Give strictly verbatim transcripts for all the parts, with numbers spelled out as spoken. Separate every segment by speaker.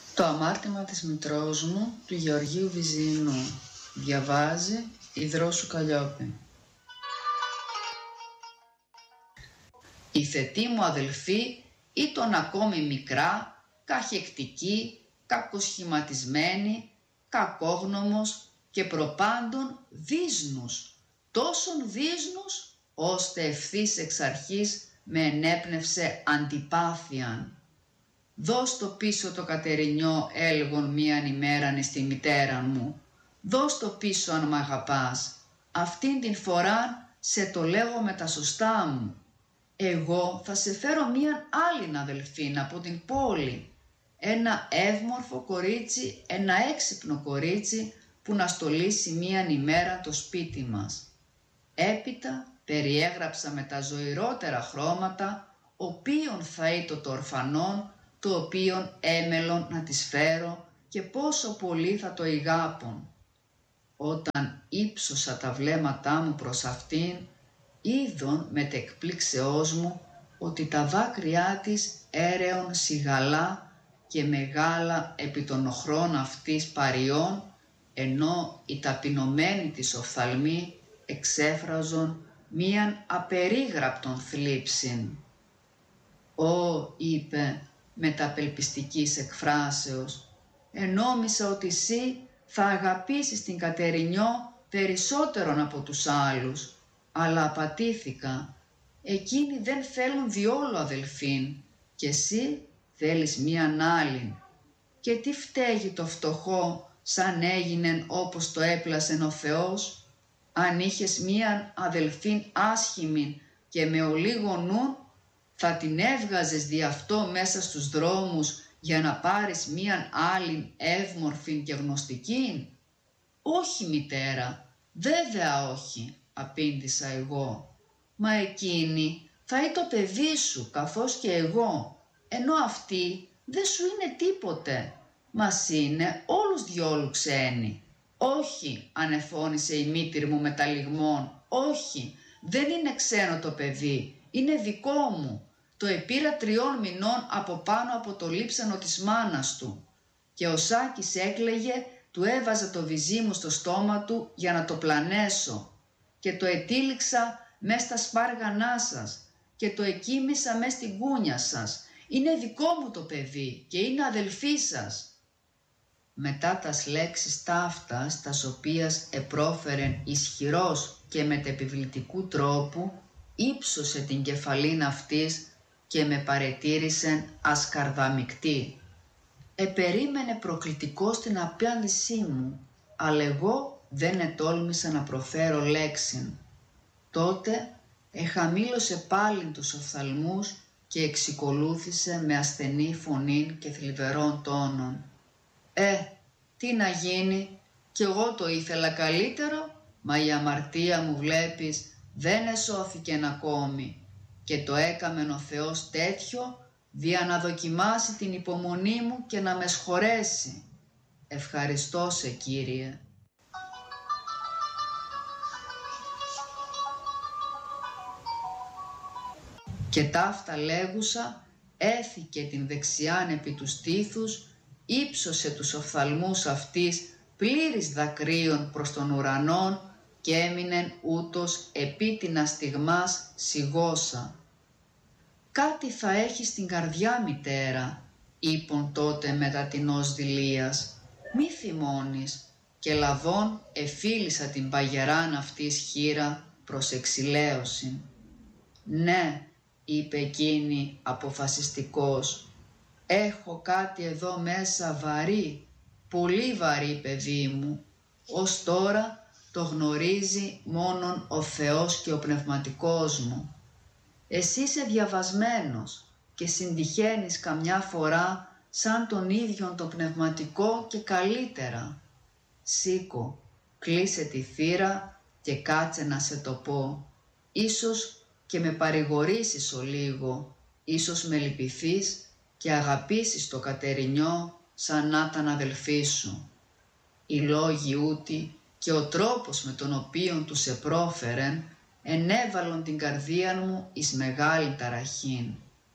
Speaker 1: Το αμάρτημα της μητρός μου, του Γεωργίου Βυζιεινού. Διαβάζει η Δρόσου Καλλιόπη. Η θετή μου αδελφή ήταν ακόμη μικρά, καχεκτική, κακοσχηματισμένη, κακόγνωμος και προπάντων δύσνους, τόσον δύσνους, ώστε ευθύς εξ αρχής με ενέπνευσε αντιπάθειαν. «Δώσ' το πίσω το Κατερινιό», έλεγον μίαν ημέραν στη μητέρα μου. «Δώσ' το πίσω αν μ' αγαπάς. Αυτήν την φοράν σε το λέγω με τα σωστά μου. Εγώ θα σε φέρω μίαν άλλην αδελφήν από την πόλη. Ένα εύμορφο κορίτσι, ένα έξυπνο κορίτσι που να στολίσει μίαν ημέρα το σπίτι μας». Έπειτα περιέγραψα με τα ζωηρότερα χρώματα οποίον θα είτο το ορφανόν, το οποίον έμελον να της φέρω και πόσο πολύ θα το ηγάπων. Όταν ύψωσα τα βλέμματά μου προς αυτήν, είδον με τεκπλήξεώς μου ότι τα δάκρυά της έρεον σιγαλά και μεγάλα επί των οχρών αυτής παριών, ενώ οι ταπεινωμένοι της οφθαλμοί εξέφραζον μίαν απερίγραπτον θλίψην. «Ω», είπε μεταπελπιστικής εκφράσεως, «ενόμισα ότι εσύ θα αγαπήσεις την Κατερινιό περισσότερον από τους άλλους, αλλά απατήθηκα. Εκείνοι δεν θέλουν διόλου αδελφήν και εσύ θέλεις μίαν άλλην. Και τι φταίγει το φτωχό σαν έγινεν όπως το έπλασεν ο Θεός? Αν είχες μίαν αδελφήν άσχημην και με ολίγο νου, θα την έβγαζες δι' αυτό μέσα στους δρόμους για να πάρεις μίαν άλλην εύμορφην και γνωστικήν? «Όχι, μητέρα, βέβαια όχι», απήντησα εγώ. «Μα εκείνη θα είναι το παιδί σου καθώς και εγώ, ενώ αυτή δεν σου είναι τίποτε. Μας είναι όλους διόλου ξένοι». «Όχι», ανεφώνησε η μήτηρ μου με τα λυγμών, «όχι, δεν είναι ξένο το παιδί, είναι δικό μου. Το επήρα τριών μηνών από πάνω από το λείψανο της μάνας του». Και ο Σάκης έκλαιγε, του έβαζα το βυζί μου στο στόμα του για να το πλανέσω και το ετύλιξα μες στα σπάργανά σας και το εκοίμησα μες στην κούνια σας. «Είναι δικό μου το παιδί και είναι αδελφή σας». Μετά τας λέξεις ταύτας, τας οποίας επρόφερεν ισχυρός και μετεπιβλητικού τρόπου, ύψωσε την κεφαλήν αυτής και με παρετήρησεν ασκαρδαμικτή. Επερίμενε προκλητικός την απάντησή μου, αλλά εγώ δεν ετόλμησα να προφέρω λέξην. Τότε εχαμήλωσε πάλιν τους οφθαλμούς και εξικολούθησε με ασθενή φωνήν και θλιβερών τόνων. «Ε, τι να γίνει, κι εγώ το ήθελα καλύτερο, μα η αμαρτία μου βλέπεις δεν εσώθηκεν ακόμη και το έκαμεν ο Θεός τέτοιο δια να δοκιμάσει την υπομονή μου και να με σχορέσει. Ευχαριστώ σε, Κύριε». Και ταύτα λέγουσα έθηκε την δεξιάν επί του στήθους, ύψωσε τους οφθαλμούς αυτής πλήρης δακρύων προς τον ουρανόν και έμεινεν ούτως επί την αστιγμάς σιγόσα. «Κάτι θα έχει στην καρδιά, μητέρα», είπον τότε μετά την ως δηλίας, «μη θυμώνεις», και λαβών εφίλησα την παγεράν αυτής χείρα προς εξηλαίωσιν. «Ναι», είπε εκείνη αποφασιστικός, «έχω κάτι εδώ μέσα βαρύ, πολύ βαρύ, παιδί μου. Ως τώρα το γνωρίζει μόνον ο Θεός και ο πνευματικός μου. Εσύ είσαι διαβασμένος και συντυχαίνεις καμιά φορά σαν τον ίδιον το πνευματικό και καλύτερα. Σήκω, κλείσε τη θύρα και κάτσε να σε το πω. Ίσως και με παρηγορήσεις ο λίγο, ίσως με λυπηθείς και αγαπήσεις το Κατερινιό σαν να ήταν αδελφή σου. Οι λόγοι ούτι και ο τρόπος με τον οποίον τους επρόφερεν ενέβαλον την καρδία μου εις μεγάλη ταραχήν.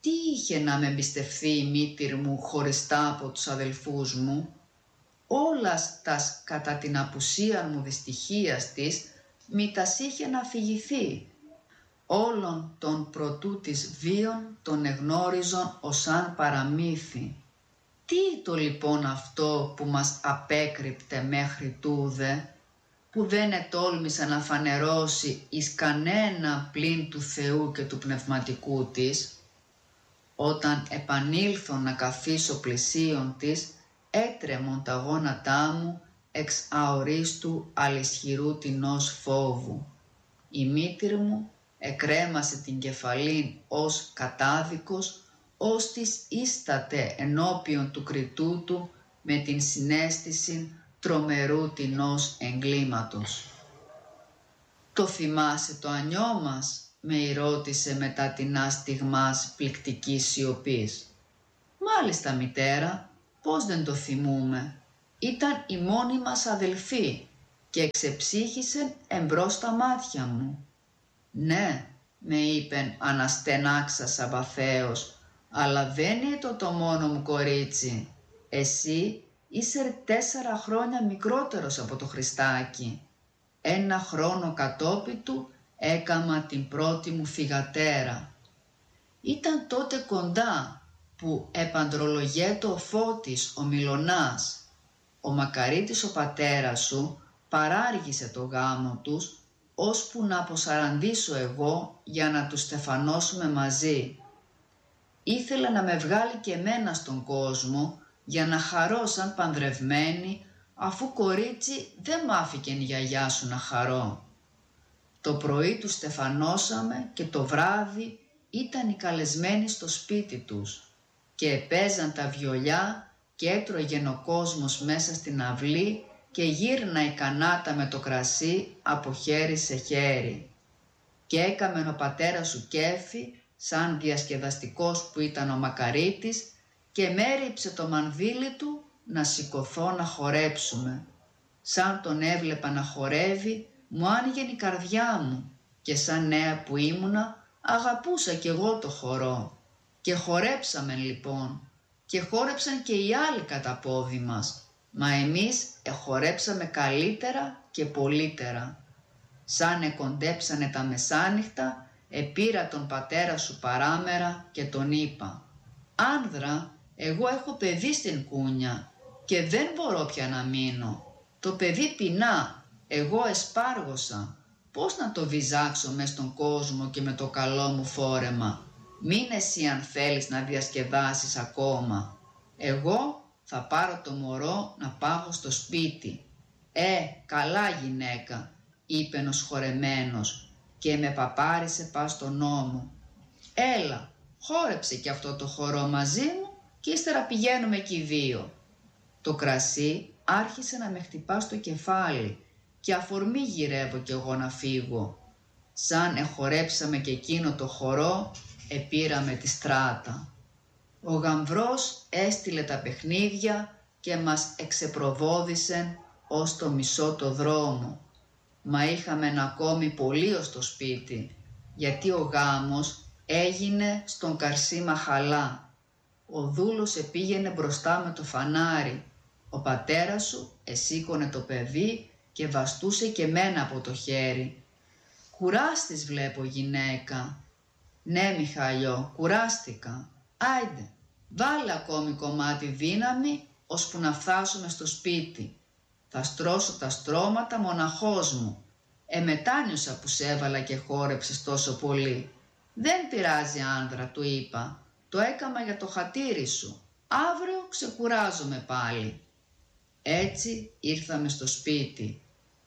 Speaker 1: Τι είχε να με εμπιστευθεί η μήτηρ μου χωριστά από τους αδελφούς μου? Όλας τας κατά την απουσία μου δυστυχίας της μη τας είχε να αφηγηθεί. Όλων των προτού της βίων τον εγνώριζον ως αν παραμύθι. Τι το λοιπόν αυτό που μας απέκρυπτε μέχρι τούδε, που δεν ετόλμησε να φανερώσει εις κανένα πλην του Θεού και του πνευματικού της? Όταν επανήλθω να καθίσω πλησίον της, έτρεμον τα γόνατά μου εξ αορίστου αλυσχυρού τεινός φόβου. Η μήτηρ μου εκρέμασε την κεφαλήν ως κατάδικος, ως της ίσταται ενώπιον του κριτού του με την συναίσθηση τρομερού τεινός εγκλήματος. «Το θυμάσαι το ανιό μας?» με ρώτησε μετά την στιγμάς πληκτικής σιωπής. «Μάλιστα μητέρα, πώς δεν το θυμούμε. Ήταν η μόνη μας αδελφή και εξεψύχησε εμπρός στα μάτια μου». «Ναι», με είπεν αναστενάξα σαμπαθέως, «αλλά δεν είναι το μόνο μου κορίτσι. Εσύ είσαι τέσσερα χρόνια μικρότερος από το Χριστάκι. Ένα χρόνο κατόπι του έκαμα την πρώτη μου θυγατέρα. Ήταν τότε κοντά που επαντρολογέτο ο Φώτης ο Μιλωνάς. Ο Μακαρίτης ο πατέρας σου παράργησε το γάμο τους, ώσπου να αποσαραντήσω εγώ για να τους στεφανώσουμε μαζί. Ήθελε να με βγάλει και εμένα στον κόσμο για να χαρώ σαν πανδρευμένη, αφού κορίτσι δεν μ' άφηκεν η γιαγιά σου να χαρώ. Το πρωί του στεφανώσαμε και το βράδυ ήταν οι καλεσμένοι στο σπίτι τους και επέζαν τα βιολιά και έτρωγεν ο κόσμος μέσα στην αυλή και γύρνα η κανάτα με το κρασί από χέρι σε χέρι. Και έκαμεν ο πατέρας σου κέφι, σαν διασκεδαστικός που ήταν ο Μακαρίτης, και μέριψε το μανδύλι του να σηκωθώ να χορέψουμε. Σαν τον έβλεπα να χορεύει, μου άνοιγε η καρδιά μου και σαν νέα που ήμουνα αγαπούσα κι εγώ το χορό. Και χορέψαμε λοιπόν και χόρεψαν και οι άλλοι κατά πόδι μας, μα εμείς εχορέψαμε καλύτερα και πολύτερα. Σαν εκοντέψανε τα μεσάνυχτα, επήρα τον πατέρα σου παράμερα και τον είπα: «Άνδρα, εγώ έχω παιδί στην κούνια και δεν μπορώ πια να μείνω. Το παιδί πεινά, εγώ εσπάργωσα. Πώς να το βυζάξω μες στον κόσμο και με το καλό μου φόρεμα? Μην εσύ αν θέλεις να διασκεδάσεις ακόμα. Εγώ θα πάρω το μωρό να πάγω στο σπίτι». «Ε, καλά γυναίκα», είπεν ο σχορεμένος και με παπάρισε πας στον νόμο. «Έλα, χόρεψε κι αυτό το χορό μαζί μου και ύστερα πηγαίνουμε κι οι δύο». Το κρασί άρχισε να με χτυπά στο κεφάλι και αφορμή γυρεύω κι εγώ να φύγω. Σαν εχορέψαμε και εκείνο το χορό, επήραμε τη στράτα. Ο γαμβρός έστειλε τα παιχνίδια και μας εξεπροβόδησεν ως το μισό το δρόμο. Μα είχαμε ακόμη πολύ ως το σπίτι, γιατί ο γάμος έγινε στον Καρσί Μαχαλά. Ο δούλος επήγαινε μπροστά με το φανάρι. Ο πατέρας σου εσήκωνε το παιδί και βαστούσε και μένα από το χέρι. «Κουράστης βλέπω γυναίκα». «Ναι Μιχαλιό, κουράστηκα. Άιντε, βάλε ακόμη κομμάτι δύναμη, ώσπου να φτάσουμε στο σπίτι. Θα στρώσω τα στρώματα μοναχός μου. Εμετάνιωσα που σε έβαλα και χόρεψες τόσο πολύ. Δεν πειράζει άνδρα», του είπα. «Το έκαμα για το χατήρι σου. Αύριο ξεκουράζομαι πάλι». Έτσι ήρθαμε στο σπίτι.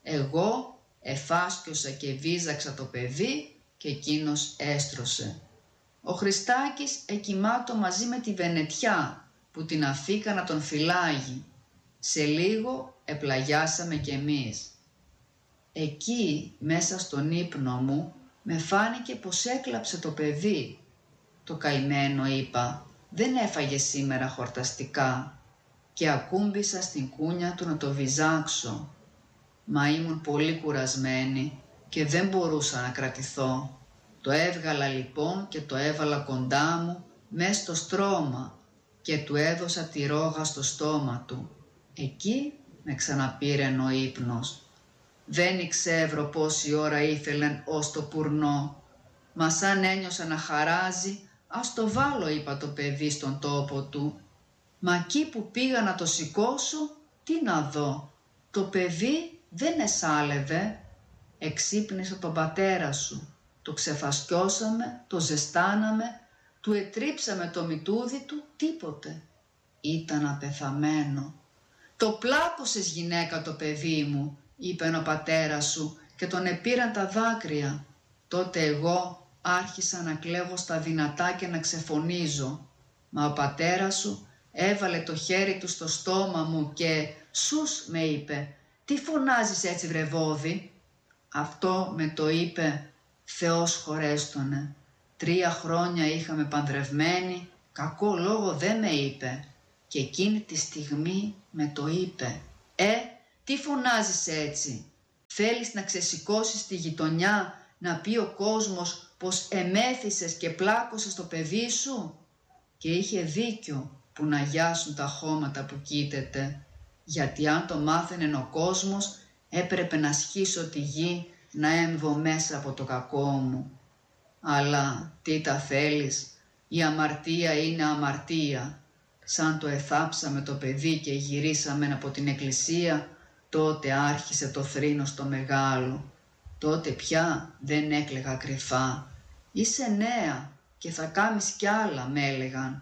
Speaker 1: Εγώ εφάσκιωσα και βίζαξα το παιδί και εκείνος έστρωσε. Ο Χριστάκης εκοιμάτω μαζί με τη Βενετιά που την αφήκα να τον φυλάγει. Σε λίγο επλαγιάσαμε κι εμείς. Εκεί μέσα στον ύπνο μου με φάνηκε πως έκλαψε το παιδί. Το καημένο, είπα, δεν έφαγε σήμερα χορταστικά, και ακούμπησα στην κούνια του να το βυζάξω. Μα ήμουν πολύ κουρασμένη και δεν μπορούσα να κρατηθώ. Το έβγαλα λοιπόν και το έβαλα κοντά μου μες στο στρώμα και του έδωσα τη ρόγα στο στόμα του. Εκεί με ξαναπήρεν ο ύπνος. Δεν ήξευρω πόση ώρα ήθελεν ως το πουρνό, μα σαν ένιωσα να χαράζει, ας το βάλω, είπα το παιδί στον τόπο του. Μα εκεί που πήγα να το σηκώσω, τι να δω, το παιδί δεν εσάλευε. Εξύπνησα τον πατέρα σου, το ξεφασκιώσαμε, το ζεστάναμε, του ετρίψαμε το μυτούδι του, τίποτε. Ήταν απεθαμένο. Το πλάκωσες, γυναίκα, το παιδί μου, είπε ο πατέρας σου, και τον επήραν τα δάκρυα. Τότε εγώ άρχισα να κλαίγω στα δυνατά και να ξεφωνίζω. Μα ο πατέρας σου έβαλε το χέρι του στο στόμα μου και «Σους», με είπε, «τι φωνάζεις έτσι, βρεβόδι?» Αυτό με το είπε, Θεός χωρέστονε. Τρία χρόνια είχαμε παντρευμένοι, κακό λόγο δεν με είπε. Και εκείνη τη στιγμή με το είπε. «Ε, τι φωνάζεις έτσι? Θέλεις να ξεσηκώσεις τη γειτονιά, να πει ο κόσμος πως εμέθησες και πλάκωσες το παιδί σου?» Και είχε δίκιο που να γιάσουν τα χώματα που κοίταται, γιατί αν το μάθαινε ο κόσμος έπρεπε να σχίσω τη γη να έμβω μέσα από το κακό μου. Αλλά τι τα θέλεις, η αμαρτία είναι αμαρτία. Σαν το εθάψαμε το παιδί και γυρίσαμε από την εκκλησία, τότε άρχισε το θρήνος το μεγάλο. Τότε πια δεν έκλαιγα κρυφά. «Είσαι νέα και θα κάμεις κι άλλα», με έλεγαν.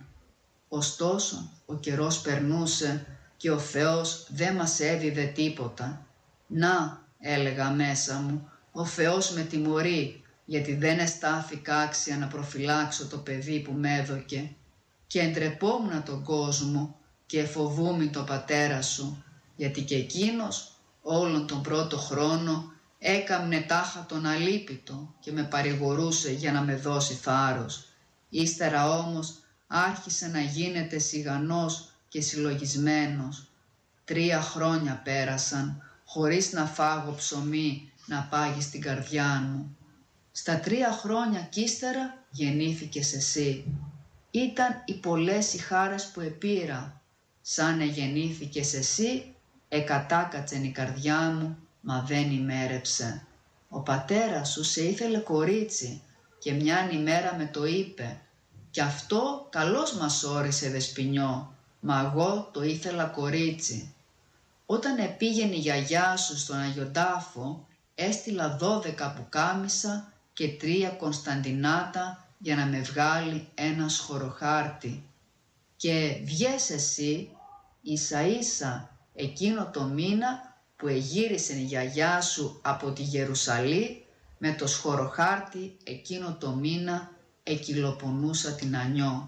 Speaker 1: Ωστόσο ο καιρός περνούσε και ο Θεός δεν μας έδιδε τίποτα. «Να», έλεγα μέσα μου, «ο Θεός με τιμωρεί, γιατί δεν αισθάθηκα άξια να προφυλάξω το παιδί που με έδωκε». Και εντρεπόμουν τον κόσμο και φοβούμαι τον πατέρα σου, γιατί και εκείνος όλον τον πρώτο χρόνο έκαμνε τάχα τον αλίπητο και με παρηγορούσε για να με δώσει θάρρος. Ύστερα όμως άρχισε να γίνεται σιγανός και συλλογισμένος. Τρία χρόνια πέρασαν χωρίς να φάγω ψωμί να πάγει στην καρδιά μου. Στα τρία χρόνια κι ύστερα γεννήθηκες εσύ. Ήταν οι πολλές οι χάρες που επήρα. Σαν εγεννήθηκες εσύ, εκατάκατσεν η καρδιά μου, μα δεν ημέρεψε. Ο πατέρας σου σε ήθελε κορίτσι και μιαν ημέρα με το είπε. Κι αυτό καλώς μας όρισε, δεσποινιό, μα εγώ το ήθελα κορίτσι. Όταν επήγαινε η γιαγιά σου στον Αγιοντάφο, έστειλα δώδεκα πουκάμισα και τρία κωνσταντινάτα για να με βγάλει ένα σχοροχάρτη. Και βγες εσύ ίσα ίσα εκείνο το μήνα που εγύρισε η γιαγιά σου από τη Γερουσαλή, με το σχοροχάρτη εκείνο το μήνα εκυλοπονούσα την Ανιώ.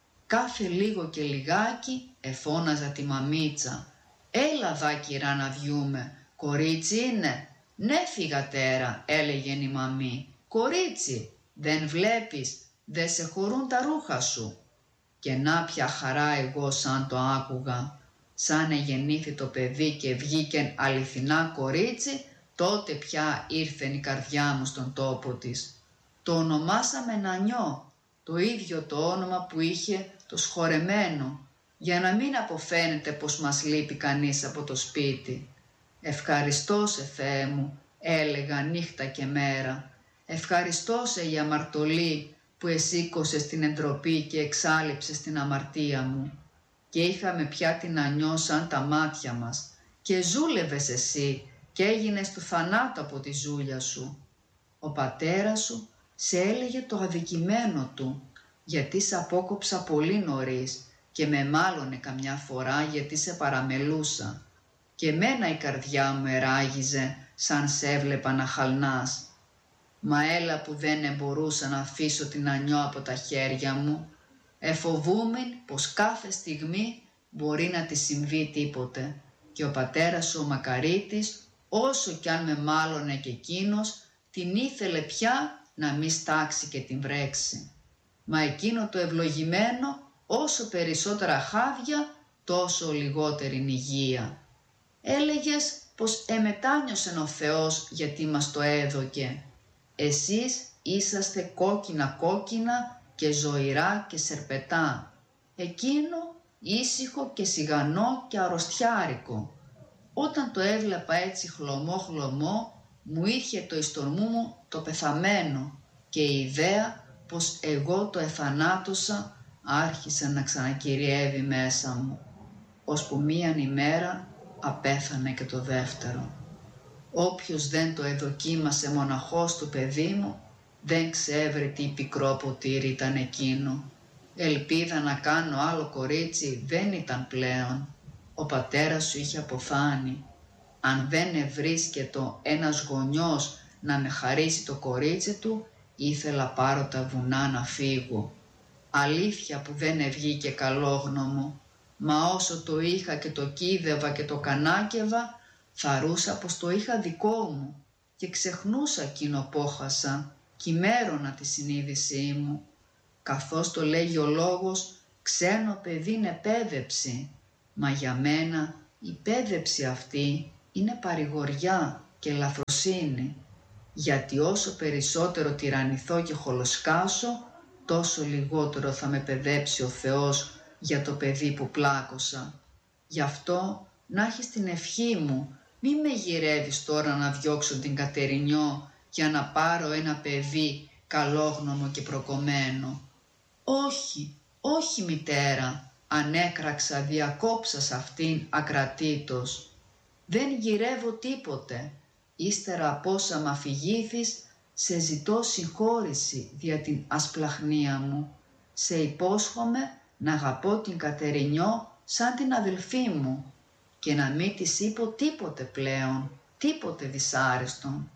Speaker 1: Κάθε λίγο και λιγάκι εφώναζα τη μαμίτσα. «Έλα δα, κυρά, να διούμε, κορίτσι είναι?» «Ναι, φυγατέρα», έλεγε η μαμή, «κορίτσι, δεν βλέπεις, δεν σε χωρούν τα ρούχα σου?» Και να ποια χαρά εγώ σαν το άκουγα. Σαν εγεννήθη το παιδί και βγήκεν αληθινά κορίτσι, τότε πια ήρθεν η καρδιά μου στον τόπο της. Το ονομάσαμε Νανιώ, το ίδιο το όνομα που είχε το σχορεμένο, για να μην αποφαίνεται πως μας λείπει κανείς από το σπίτι. «Ευχαριστώ σε, Θεέ μου», έλεγα νύχτα και μέρα. «Ευχαριστώ σε η αμαρτωλή που εσήκωσες την εντροπή και εξάλειψες την αμαρτία μου». Και είχαμε πια την Ανιώ σαν τα μάτια μας. Και ζούλευες εσύ και έγινες του θανάτου από τη ζούλια σου. Ο πατέρας σου σε έλεγε το αδικημένο του, γιατί σε απόκοψα πολύ νωρίς και με μάλωνε καμιά φορά γιατί σε παραμελούσα. Και μένα η καρδιά μου εράγιζε σαν σε έβλεπα να χαλνάς. Μα έλα που δεν εμπορούσα να αφήσω την Ανιώ από τα χέρια μου, εφοβούμην πως κάθε στιγμή μπορεί να τη συμβεί τίποτε. Και ο πατέρας σου ο Μακαρίτης, όσο κι αν με μάλωνε και εκείνος, την ήθελε πια να μη στάξει και την βρέξει. Μα εκείνο το ευλογημένο, όσο περισσότερα χάδια, τόσο λιγότερη υγεία. Έλεγες πως εμετάνιωσεν ο Θεός γιατί μας το έδωκε. Εσείς είσαστε κόκκινα κόκκινα και ζωηρά και σερπετά, εκείνο ήσυχο και σιγανό και αρρωστιάρικο. Όταν το έβλεπα έτσι χλωμό χλωμό, μου είχε το ιστορμού μου το πεθαμένο και η ιδέα πως εγώ το εθανάτωσα άρχισε να ξανακυριεύει μέσα μου, ώσπου μίαν ημέρα απέθανε και το δεύτερο. Όποιος δεν το εδοκίμασε μοναχός του παιδί μου, δεν ξέβρε τι πικρό ποτήρι ήταν εκείνο. Ελπίδα να κάνω άλλο κορίτσι δεν ήταν πλέον. Ο πατέρας σου είχε αποθάνει. Αν δεν ευρίσκετο ένας γονιός να με χαρίσει το κορίτσι του, ήθελα πάρω τα βουνά να φύγω. Αλήθεια που δεν ευγήκε καλόγνωμο, μα όσο το είχα και το κίδευα και το κανάκευα, θαρούσα πως το είχα δικό μου και ξεχνούσα εκείνο που έχασα, κυμέρωνα τη συνείδησή μου. Καθώς το λέγει ο λόγος, ξένο παιδί είναι πέδεψη, μα για μένα η πέδεψη αυτή είναι παρηγοριά και λαθροσύνη, γιατί όσο περισσότερο τυραννηθώ και χολοσκάσω, τόσο λιγότερο θα με παιδέψει ο Θεός για το παιδί που πλάκωσα. Γι' αυτό να έχεις την ευχή μου, μη με γυρεύεις τώρα να διώξω την Κατερινιό για να πάρω ένα παιδί καλόγνωμο και προκομμένο. Όχι, όχι μητέρα, ανέκραξα διακόψας αυτήν ακρατήτως. Δεν γυρεύω τίποτε, ύστερα από όσα μ' αφηγήθης, σε ζητώ συγχώρηση δια την ασπλαχνία μου. Σε υπόσχομαι να αγαπώ την Κατερινιό σαν την αδελφή μου και να μην της είπω τίποτε πλέον, τίποτε δυσάρεστον.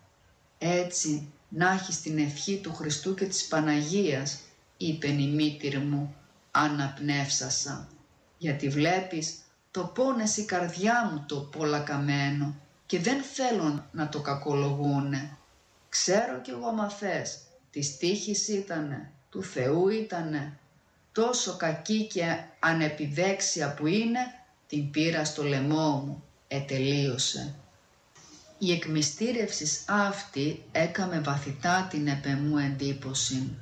Speaker 1: Έτσι να έχεις την ευχή του Χριστού και της Παναγίας, είπεν η μήτηρ μου, αναπνεύσασα, γιατί βλέπεις το πόνες η καρδιά μου το πολλακαμένο και δεν θέλω να το κακολογούνε. Ξέρω κι εγώ μα θες, της τύχης ήτανε, του Θεού ήτανε, τόσο κακή και ανεπιδέξια που είναι, την πήρα στο λαιμό μου, ετελείωσε. Η εκμυστήρευσης αυτή έκαμε βαθυτά την επεμού εντύπωση.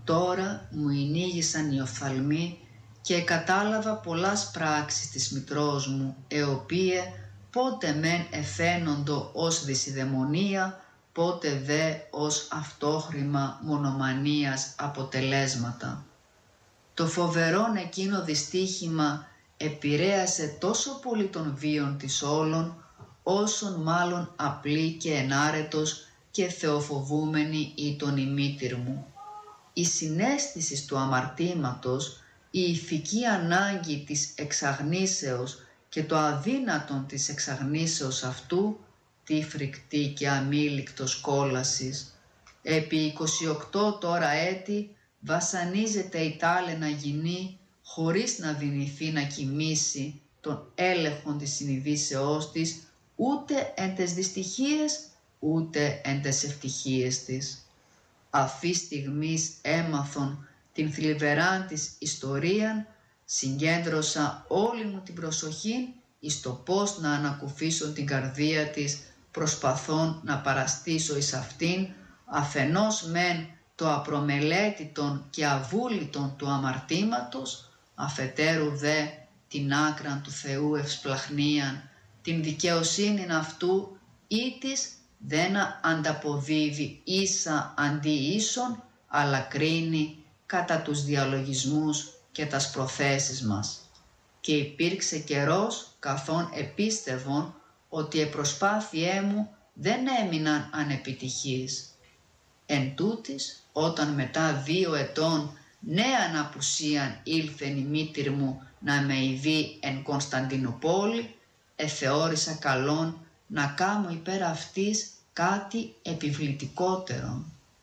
Speaker 1: Τώρα μου εινήγησαν οι οφθαλμοί και κατάλαβα πολλάς πράξεις της μητρός μου, εοπίε πότε μεν εφαίνοντο ως δυσιδαιμονία, πότε δε ως αυτόχρημα μονομανίας αποτελέσματα. Το φοβερόν εκείνο δυστύχημα επηρέασε τόσο πολύ τον βίον της όλων, όσον μάλλον απλή και ενάρετος και θεοφοβούμενη ήταν η μήτηρ μου. Η συναίσθηση του αμαρτήματος, η ηθική ανάγκη της εξαγνήσεως και το αδύνατον της εξαγνήσεως αυτού, τι φρικτή και αμήλικτος κόλασης. Επί είκοσι οκτώ τώρα έτη βασανίζεται η τάλαινα γυνή χωρίς να δυνηθεί να κοιμήσει τον έλεγχον της συνειδήσεώς της, ούτε εν τες δυστυχίες, ούτε εν τες ευτυχίες της. Αυτή στιγμής έμαθον την θλιβεράν της ιστορίαν, συγκέντρωσα όλη μου την προσοχή εις το πώς να ανακουφίσω την καρδία της, προσπαθών να παραστήσω εις αυτήν, αφενός μεν το απρομελέτητον και αβούλητον του αμαρτήματος, αφετέρου δε την άκραν του Θεού ευσπλαχνίαν, την δικαιοσύνην αυτού ή της δεν ανταποδίδει ίσα αντί ίσον, αλλά κρίνει κατά τους διαλογισμούς και τας προθέσεις μας. Και υπήρξε καιρός καθόν επίστευον ότι οι προσπάθειέ μου δεν έμειναν ανεπιτυχείς. Εν τούτης, όταν μετά δύο ετών νέαν απουσίαν ήλθεν η μήτηρ μου να με ειδεί εν Κωνσταντινούπολη, εθεώρησα καλόν να κάμω υπέρ αυτής κάτι επιβλητικότερο.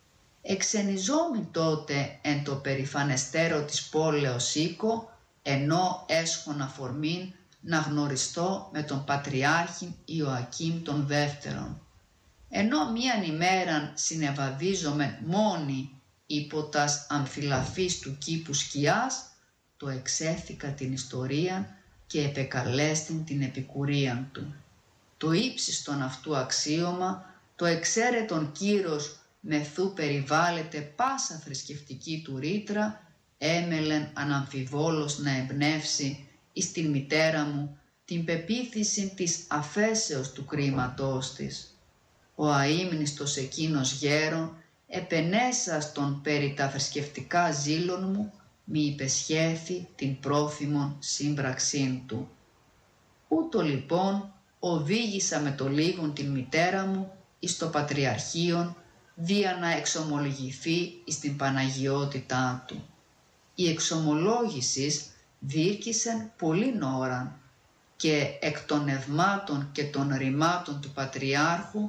Speaker 1: Εξενιζόμην τότε εν το περηφανεστέρο της πόλεως οίκο, ενώ έσχον αφορμήν να γνωριστώ με τον Πατριάρχην Ιωακήμ τον δεύτερον. Ενώ μίαν ημέραν συνεβαδίζομεν μόνοι υπό τας αμφιλαφείς του κήπου σκιάς, το εξέθηκα την ιστορία και επεκαλέστην την επικουρίαν του. Το ύψιστον αυτού αξίωμα, το εξαίρετον κύρος μεθού περιβάλλεται πάσα θρησκευτική του ρήτρα, έμελεν αναμφιβόλως να εμπνεύσει εις την μητέρα μου την πεποίθηση της αφέσεως του κρίματός της. Ο αείμνηστος εκείνος γέρον επενέσας τον περί τα θρησκευτικά ζήλων μου μη υπεσχέθη την πρόθυμον σύμπραξήν του. Ούτω λοιπόν οδήγησα με το λίγον την μητέρα μου εις το Πατριαρχείον δια να εξομολογηθεί εις την Παναγιότητά του. Η εξομολόγησης διήρκησεν πολλήν ώραν και εκ των ευμάτων και των ρημάτων του Πατριάρχου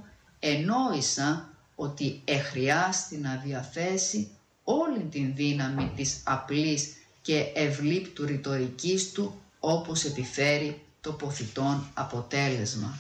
Speaker 1: ενόησα ότι εχρειάστη να διαθέσει όλη την δύναμη της απλής και ευλήπτου ρητορικής του όπως επιφέρει το ποθητόν αποτέλεσμα.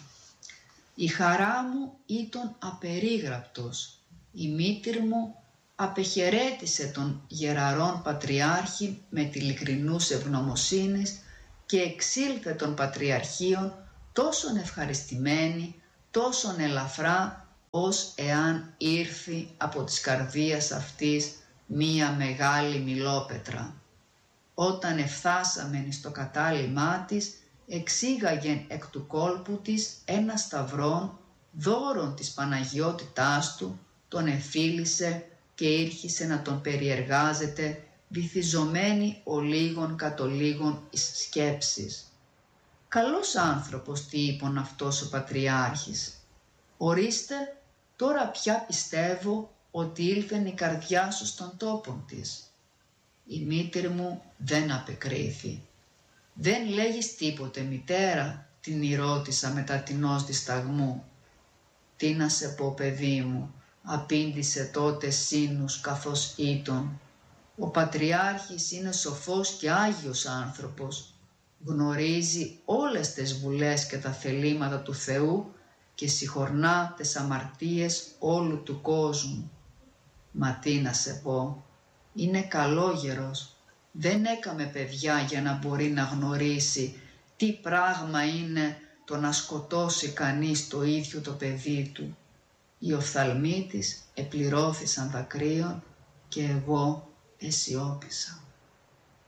Speaker 1: Η χαρά μου ήταν απερίγραπτος. Η μήτηρ μου απεχαιρέτησε τον γεραρόν Πατριάρχη με τη ειλικρινούς ευγνωμοσύνης και εξήλθε των Πατριαρχείων τόσον ευχαριστημένη, τόσον ελαφρά, ως εάν ήρθει από της καρδίας αυτής μία μεγάλη μιλόπετρα. Όταν εφθάσαμεν στο κατάλημά της, εξήγαγεν εκ του κόλπου της ένα σταυρόν, δώρον της Παναγιότητάς του, τον εφίλησε και ήρχισε να τον περιεργάζεται, βυθιζομένη ο λίγων κατ' ο λίγων εις σκέψεις. Καλός άνθρωπος, τι είπον αυτός ο Πατριάρχης. Ορίστε, τώρα πια πιστεύω ότι ήλθεν η καρδιά σου στον τόπον της. Η μήτηρ μου δεν απεκρίθη. «Δεν λέγεις τίποτε, μητέρα?» την ρώτησα μετά τινός δισταγμού. «Τι να σε πω, παιδί μου?» απήντησε τότε σύνους καθώς ήτον. «Ο Πατριάρχης είναι σοφός και άγιος άνθρωπος. Γνωρίζει όλες τις βουλές και τα θελήματα του Θεού και συγχωρνά τις αμαρτίες όλου του κόσμου. Μα τι να σε πω, είναι καλόγερος. Δεν έκαμε παιδιά για να μπορεί να γνωρίσει τι πράγμα είναι το να σκοτώσει κανείς το ίδιο το παιδί του». Οι οφθαλμοί της επληρώθησαν δακρύων και εγώ αισιώπησα.